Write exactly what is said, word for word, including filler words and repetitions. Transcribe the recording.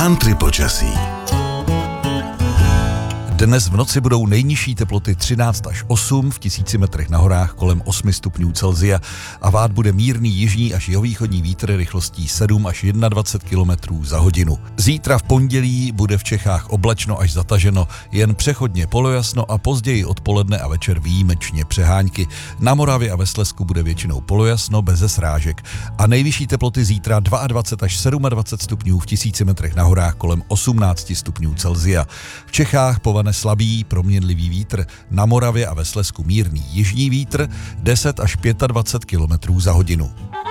Country počasí. Dnes v noci budou nejnižší teploty třináct až osm, v tisíci metrech na horách kolem osm stupňů Celsia a vát bude mírný jižní až jihovýchodní vítr rychlostí sedm až dvacet jedna kilometrů za hodinu. Zítra v pondělí bude v Čechách oblačno až zataženo, jen přechodně polojasno a později odpoledne a večer výjimečně přehánky. Na Moravě a ve Slezsku bude většinou polojasno beze srážek a nejvyšší teploty zítra dvacet dva až dvacet sedm stupňů, v tisíci metrech na horách kolem osmnáct stupňů Celsia. V Čechách povane slabý proměnlivý vítr, na Moravě a ve Slezsku mírný jižní vítr deset až dvacet pět kilometrů za hodinu.